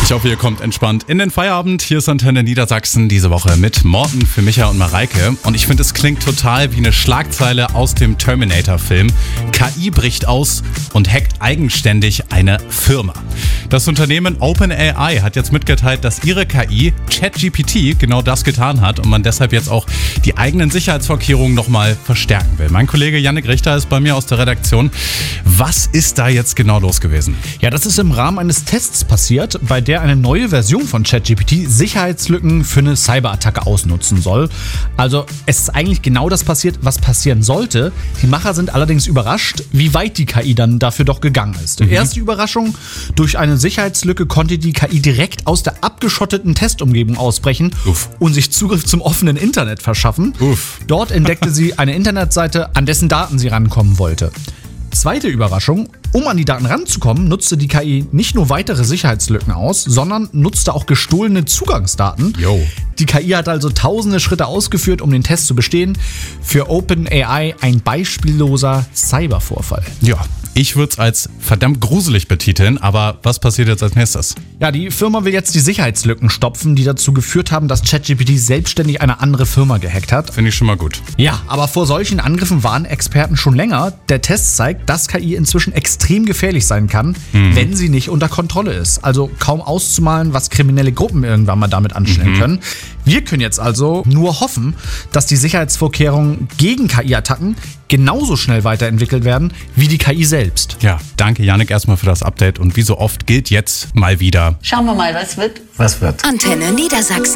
Ich hoffe, ihr kommt entspannt in den Feierabend. Hier ist Antenne Niedersachsen diese Woche mit Morten für Micha und Mareike. Und ich finde, es klingt total wie eine Schlagzeile aus dem Terminator-Film. KI bricht aus und hackt eigenständig eine Firma. Das Unternehmen OpenAI hat jetzt mitgeteilt, dass ihre KI ChatGPT genau das getan hat und man deshalb jetzt auch die eigenen Sicherheitsvorkehrungen nochmal verstärken will. Mein Kollege Yannick Richter ist bei mir aus der Redaktion. Was ist da jetzt genau los gewesen? Ja, das ist im Rahmen eines Tests passiert, bei der eine neue Version von ChatGPT Sicherheitslücken für eine Cyberattacke ausnutzen soll. Also es ist eigentlich genau das passiert, was passieren sollte. Die Macher sind allerdings überrascht, wie weit die KI dann dafür doch gegangen ist. Erste Überraschung: Durch eine Sicherheitslücke konnte die KI direkt aus der abgeschotteten Testumgebung ausbrechen und sich Zugriff zum offenen Internet verschaffen. Dort entdeckte sie eine Internetseite, an dessen Daten sie rankommen wollte. Zweite Überraschung: Um an die Daten ranzukommen, nutzte die KI nicht nur weitere Sicherheitslücken aus, sondern nutzte auch gestohlene Zugangsdaten. Die KI hat also tausende Schritte ausgeführt, um den Test zu bestehen. Für OpenAI ein beispielloser Cybervorfall. Ja, ich würde es als verdammt gruselig betiteln, aber was passiert jetzt als nächstes? Ja, die Firma will jetzt die Sicherheitslücken stopfen, die dazu geführt haben, dass ChatGPT selbstständig eine andere Firma gehackt hat. Finde ich schon mal gut. Ja, aber vor solchen Angriffen warnen Experten schon länger. Der Test zeigt, dass KI inzwischen extrem gefährlich sein kann, wenn sie nicht unter Kontrolle ist. Also kaum auszumalen, was kriminelle Gruppen irgendwann mal damit anstellen können. Wir können jetzt also nur hoffen, dass die Sicherheitsvorkehrungen gegen KI-Attacken genauso schnell weiterentwickelt werden wie die KI selbst. Ja, danke Yannick erstmal für das Update und wie so oft gilt jetzt mal wieder: Schauen wir mal, was wird. Was wird? Antenne Niedersachsen.